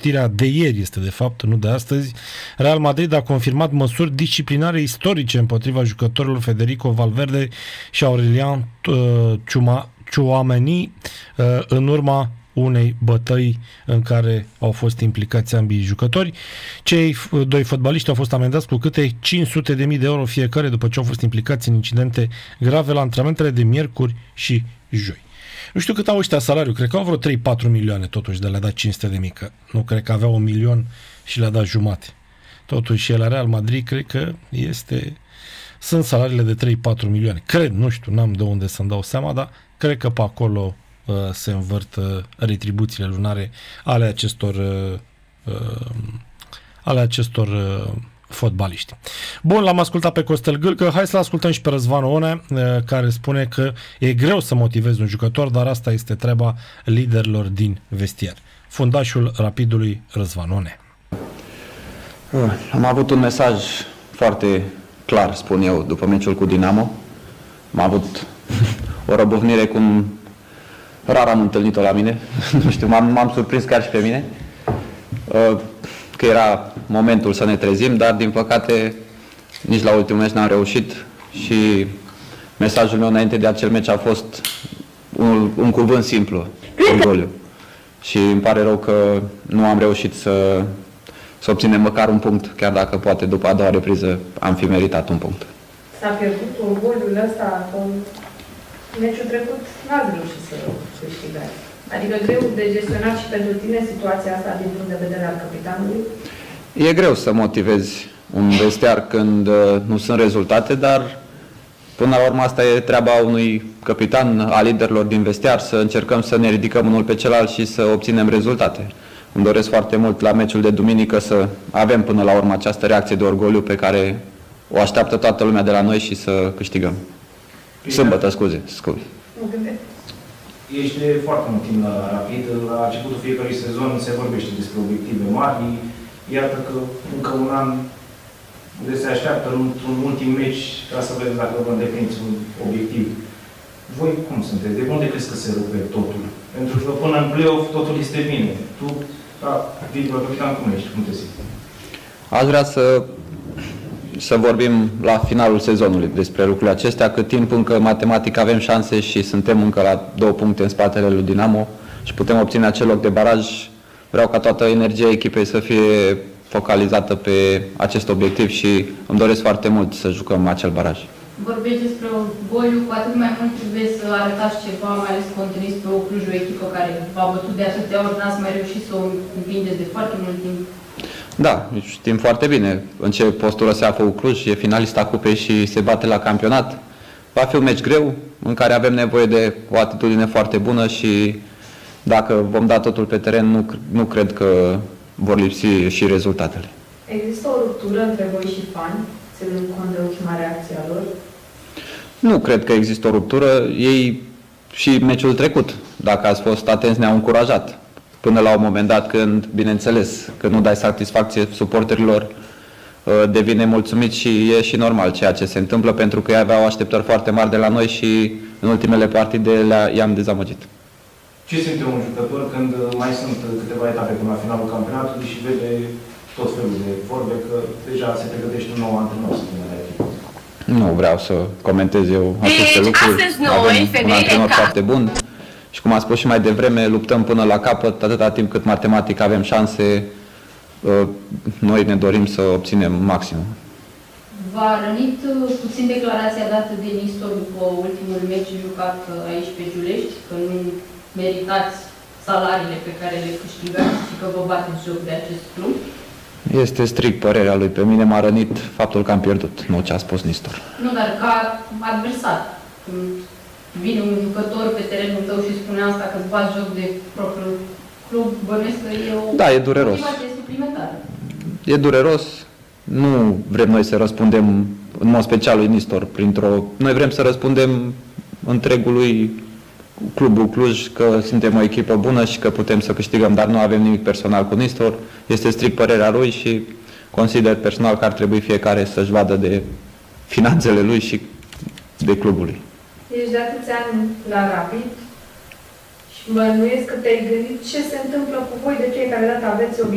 știrea de ieri este de fapt, nu de astăzi. Real Madrid a confirmat măsuri disciplinare istorice împotriva jucătorilor Federico Valverde și Aurelian Tchouaméni în urma unei bătăi în care au fost implicați ambii jucători. Cei doi fotbaliști au fost amendați cu câte 500.000 de euro fiecare după ce au fost implicați în incidente grave la antrenamentele de miercuri și joi. Nu știu cât au ăștia salariu, cred că au vreo 3-4 milioane totuși de le-a dat 500.000, că nu cred că avea 1 milion și le-a dat jumate. Totuși el la Real Madrid cred că sunt salariile de 3-4 milioane. Cred, nu știu, n-am de unde să-mi dau seama, dar cred că pe acolo se învârt retribuțiile lunare ale acestor fotbaliști. Bun, l-am ascultat pe Costel Gâlcă, hai să-l ascultăm și pe Răzvan One, care spune că e greu să motivezi un jucător, dar asta este treaba liderilor din vestiar. Fundașul Rapidului, Răzvan One. Am avut un mesaj foarte clar, spun eu, după meciul cu Dinamo. Am avut o răbufnire cum rar am întâlnit-o la mine. Nu știu, m-am surprins chiar și pe mine că era momentul să ne trezim, dar din păcate nici la ultimul meci n-am reușit și mesajul meu înainte de acel meci a fost un cuvânt simplu, orgoliu. Și îmi pare rău că nu am reușit să obținem măcar un punct, chiar dacă poate după a doua repriză am fi meritat un punct. S-a pierdut orgoliul ăsta, că meciul trecut n-ați reușit să câștigați. Adică greu de gestionat și pentru tine situația asta din punct de vedere al capitanului? E greu să motivezi un vestiar când nu sunt rezultate, dar până la urmă asta e treaba unui capitan, a liderilor din vestiar, să încercăm să ne ridicăm unul pe celălalt și să obținem rezultate. Îmi doresc foarte mult la meciul de duminică să avem până la urmă această reacție de orgoliu pe care o așteaptă toată lumea de la noi și să câștigăm. Sâmbătă, scuze. Ești de foarte mult timp la Rapid. La începutul fiecărui sezon se vorbește despre obiective mari. Iată că încă un an unde se așteaptă într-un ultim meci ca să vedem dacă vă îndepliniți un obiectiv. Voi cum sunteți? De unde crezi că se rupe totul? Pentru că până în play-off totul este bine. Tu, ca viitor capitan, cum ești? Cum te simți? Aș vrea să vorbim la finalul sezonului despre lucrurile acestea, cât timp încă matematic avem șanse și suntem încă la 2 puncte în spatele lui Dinamo și putem obține acel loc de baraj. Vreau ca toată energia echipei să fie focalizată pe acest obiectiv și îmi doresc foarte mult să jucăm acel baraj. Vorbești despre orgoliu, cu atât mai mult trebuie să arătați ceva, mai ales că întâlniți pe o Cluj, o echipă care v-a bătut de atâtea ori, n-ați mai reușit să o învingeți de foarte mult timp. Da, știm foarte bine în ce postură se află Cluj, e finalista cupei și se bate la campionat. Va fi un meci greu, în care avem nevoie de o atitudine foarte bună și dacă vom da totul pe teren, nu cred că vor lipsi și rezultatele. Există o ruptură între voi și fani, ținând cont de ultima reacție a lor? Nu cred că există o ruptură. Ei și meciul trecut, dacă ați fost atenți, ne-au încurajat. Până la un moment dat când, bineînțeles, când nu dai satisfacție suporterilor, devine mulțumit și e și normal ceea ce se întâmplă, pentru că ei aveau așteptări foarte mari de la noi și în ultimele partide i-am dezamăgit. Ce simte un jucător când mai sunt câteva etape până la finalul campionatului și vede tot felul de vorbe că deja se pregătește un nou antrenor să vină la echipă? Nu vreau să comentez eu aceste lucruri. Avem un antrenor foarte bun. Și cum am spus și mai devreme, luptăm până la capăt, atâta timp cât matematic avem șanse, noi ne dorim să obținem maximum. V-a rănit puțin declarația dată de Nistor după ultimul meci jucat aici pe Giulești, că nu meritați salariile pe care le câștigați și că vă bateți joc de acest club? Este strict părerea lui. Pe mine m-a rănit faptul că am pierdut, nu ce a spus Nistor. Nu, dar ca adversar. Vine un jucător pe terenul tău și spune asta că îți bați joc de propriul club, bănuiesc că e o da, e dureros. motivație suplimentară. E dureros. Nu vrem noi să răspundem în mod special lui Nistor Noi vrem să răspundem întregului clubul Cluj că suntem o echipă bună și că putem să câștigăm, dar nu avem nimic personal cu Nistor. Este strict părerea lui și consider personal că ar trebui fiecare să-și vadă de finanțele lui și de clubul lui. Ești de atâția ani la Rapid și bănuiesc că te-ai gândit ce se întâmplă cu voi de fiecare dată aveți